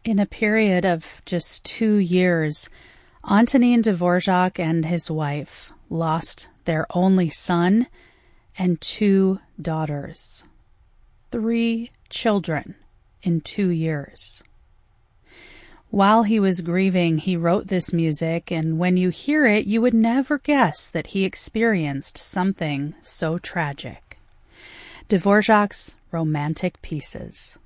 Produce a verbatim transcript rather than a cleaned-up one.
In a period of just two years, Antonin Dvorak and his wife lost their only son and two daughters. Three children in two years. While he was grieving, he wrote this music, and when you hear it, you would never guess that he experienced something so tragic. Dvorak's Romantic Pieces.